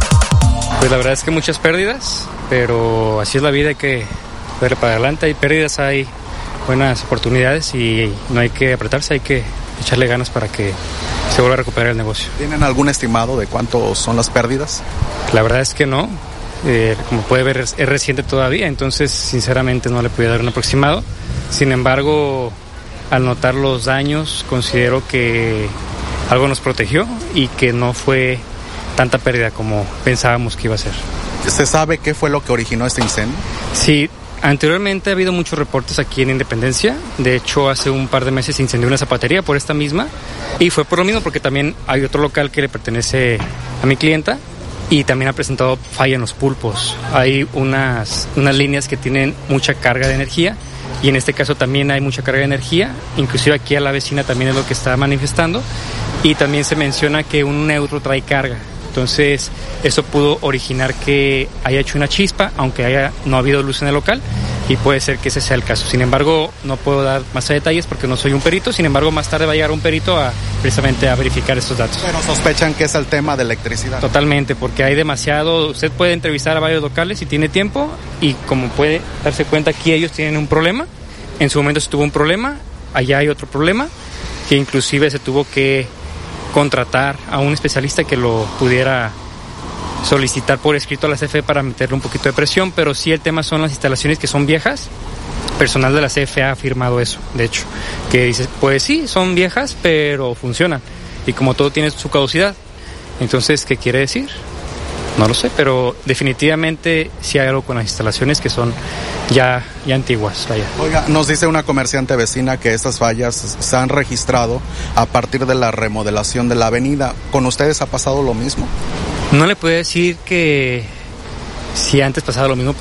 Pues la verdad es que muchas pérdidas, pero así es la vida, hay que darle para adelante. Hay pérdidas, hay buenas oportunidades y no hay que apretarse, hay que echarle ganas para que se vuelva a recuperar el negocio. ¿Tienen algún estimado de cuánto son las pérdidas? La verdad es que no. Como puede ver, es reciente todavía, entonces sinceramente no le puedo dar un aproximado. Sin embargo, al notar los daños, considero que algo nos protegió y que no fue tanta pérdida como pensábamos que iba a ser. ¿Se sabe qué fue lo que originó este incendio? Sí, anteriormente ha habido muchos reportes aquí en Independencia. De hecho, hace un par de meses se incendió una zapatería por esta misma, y fue por lo mismo, porque también hay otro local que le pertenece a mi clienta y también ha presentado falla en los pulpos. Hay unas líneas que tienen mucha carga de energía, y en este caso también hay mucha carga de energía, inclusive aquí a la vecina también es lo que está manifestando, y también se menciona que un neutro trae carga. Entonces, eso pudo originar que haya hecho una chispa, aunque no ha habido luz en el local, y puede ser que ese sea el caso. Sin embargo, no puedo dar más detalles porque no soy un perito. Sin embargo, más tarde va a llegar un perito precisamente a verificar estos datos. Pero sospechan que es el tema de electricidad. Totalmente, porque hay demasiado. Usted puede entrevistar a varios locales si tiene tiempo, y como puede darse cuenta, aquí ellos tienen un problema. En su momento se tuvo un problema, allá hay otro problema, que inclusive se tuvo que contratar a un especialista que lo pudiera solicitar por escrito a la CFE para meterle un poquito de presión, pero sí el tema son las instalaciones que son viejas. Personal de la CFE ha afirmado eso, de hecho, que dice, pues sí, son viejas, pero funcionan, y como todo tiene su caducidad. Entonces, ¿qué quiere decir? No lo sé, pero definitivamente sí hay algo con las instalaciones que son ya antiguas. Vaya. Oiga, nos dice una comerciante vecina que estas fallas se han registrado a partir de la remodelación de la avenida. ¿Con ustedes ha pasado lo mismo? No le puedo decir que si antes pasaba lo mismo,